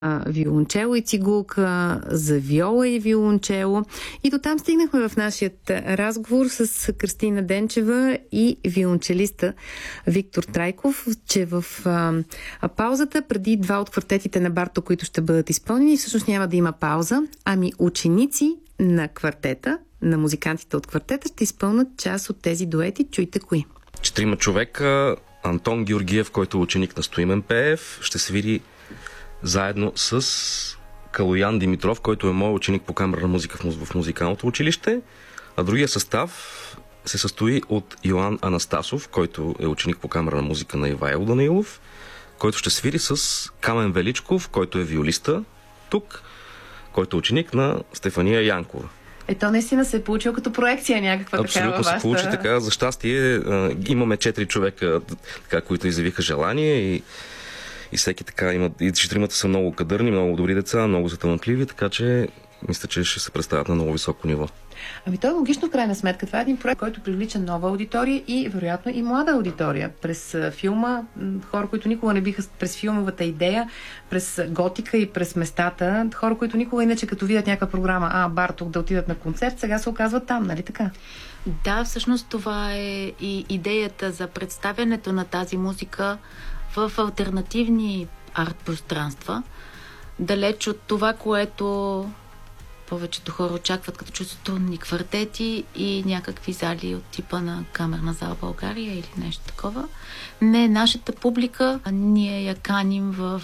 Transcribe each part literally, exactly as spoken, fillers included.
виолончело и цигулка, за виола и виолончело. И до там стигнахме в нашия разговор с Кристина Денчева и виолончелиста Виктор Трайков, че в а, а, паузата преди два от квартетите на Барток, които ще бъдат изпълнени, всъщност няма да има пауза, ами ученици на квартета, на музикантите от квартета ще изпълнят част от тези дуети. Чуйте кои. Четирима човека. Антон Георгиев, който е ученик на Стоимен Пеев, ще свири заедно с Калоян Димитров, който е мой ученик по камерна музика в музикалното училище. А другия състав се състои от Йоан Анастасов, който е ученик по камерна музика на Ивайло Данаилов, който ще свири с Камен Величков, който е виолиста тук, който е ученик на Стефания Янкова. Ето наистина се е получил като проекция някаква такава. Абсолютно се получи така. За щастие имаме четири човека, така, които изявиха желание и, и всеки така има. И четиримата са много кадърни, много добри деца, много са талантливи, така че мисля, че ще се представят на много високо ниво. Ами то е логично в крайна сметка. Това е един проект, който привлича нова аудитория и вероятно и млада аудитория. През филма, хора, които никога не биха през филмовата идея, през готика и през местата, хора, които никога иначе като видят някаква програма, а, Барток, да отидат на концерт, сега се оказват там, нали така? Да, всъщност това е и идеята за представянето на тази музика в алтернативни арт-пространства, далеч от това, което повечето хора очакват, като чувстват струнни квартети и някакви зали от типа на камерна зала България или нещо такова. Не, нашата публика, ние я каним в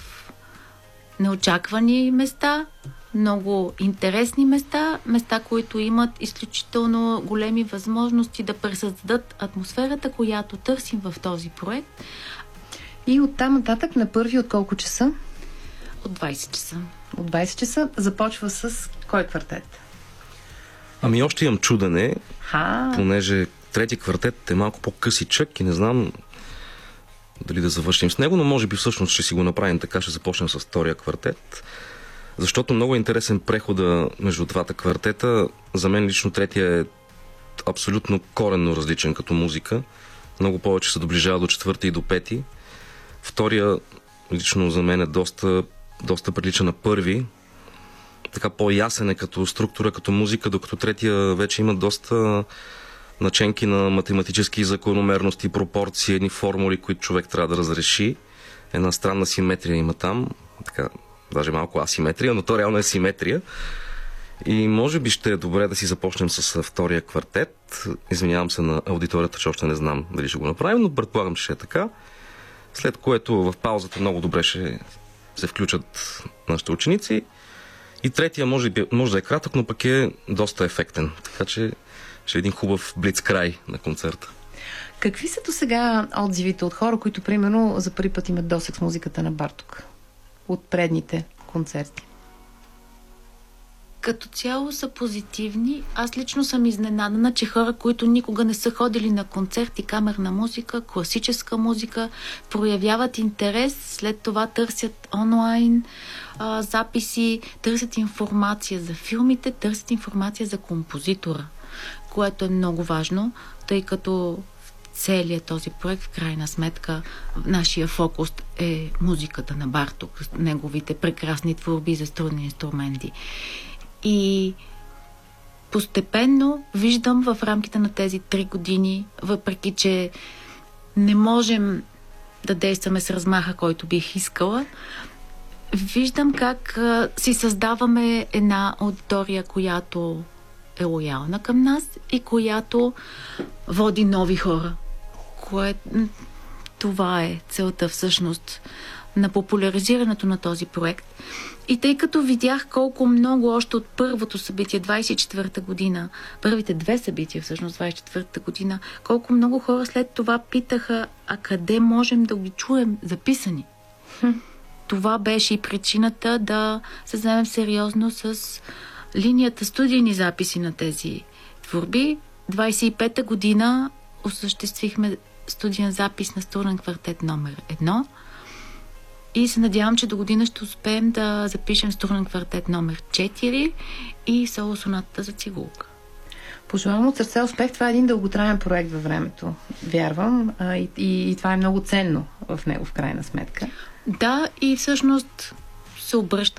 неочаквани места, много интересни места, места, които имат изключително големи възможности да пресъздадат атмосферата, която търсим в този проект. И оттам нататък на първи от колко часа? От двайсет часа. От двайсет часа започва с кой квартет? Ами още имам чудене, Ха. понеже трети квартет е малко по-късичък и не знам дали да завършим с него, но може би всъщност ще си го направим така, ще започнем с втория квартет. Защото много е интересен прехода между двата квартета. За мен лично третия е абсолютно коренно различен като музика. Много повече се доближава до четвърти и до пети. Втория лично за мен е доста, доста прилича на първи. Така по-ясен е като структура, като музика, докато третия вече има доста наченки на математически закономерности, пропорции, едни формули, които човек трябва да разреши. Една странна симетрия има там, така, даже малко асиметрия, но то реално е симетрия. И може би ще е добре да си започнем с втория квартет. Извинявам се на аудиторията, че още не знам дали ще го направим, но предполагам, че ще е така. След което в паузата много добре ще се включат нашите ученици. И третия може, може да е кратък, но пък е доста ефектен. Така че ще е един хубав блиц край на концерта. Какви са до сега отзивите от хора, които примерно за първи път имат досег с музиката на Барток? От предните концерти? Като цяло са позитивни. Аз лично съм изненадана, че хора, които никога не са ходили на концерти, камерна музика, класическа музика, проявяват интерес, след това търсят онлайн а, записи, търсят информация за филмите, търсят информация за композитора, което е много важно, тъй като целият този проект, в крайна сметка, нашия фокус е музиката на Барток, неговите прекрасни творби за струнни инструменти. И постепенно виждам в рамките на тези три години, въпреки че не можем да действаме с размаха, който бих искала, виждам как а, си създаваме една аудитория, която е лоялна към нас и която води нови хора. Кое... Това е целта всъщност на популяризирането на този проект. И тъй като видях колко много още от първото събитие, двайсет и четвърта година, първите две събития всъщност, двайсет и четвърта година, колко много хора след това питаха, а къде можем да ги чуем записани? Хм. Това беше и причината да се вземем сериозно с линията студийни записи на тези творби. двайсет и пета година осъществихме студиен запис на струнен квартет номер едно. И се надявам, че до година ще успеем да запишем струнен квартет номер четири и соло сонатата за цигулка. Пожелавам от сърце успех. Това е един дълготраен проект във времето, вярвам. А, и, и, и това е много ценно в него, в крайна сметка. Да, и всъщност се обръщам